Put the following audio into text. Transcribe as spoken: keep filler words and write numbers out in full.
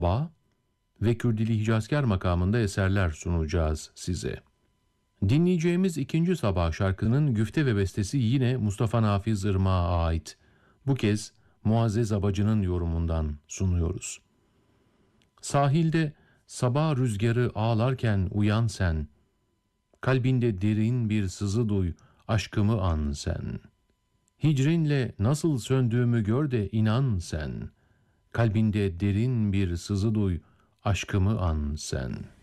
Sabah ve Kürdili Hicazkar makamında eserler sunacağız size. Dinleyeceğimiz ikinci sabah şarkının güfte ve bestesi yine Mustafa Nafiz Irmak'a ait. Bu kez Muazzez Abacı'nın yorumundan sunuyoruz. Sahilde sabah rüzgarı ağlarken uyan sen, kalbinde derin bir sızı duy, aşkımı an sen. Hicrinle nasıl söndüğümü gör de inan sen, kalbinde derin bir sızı duy, aşkımı an sen.''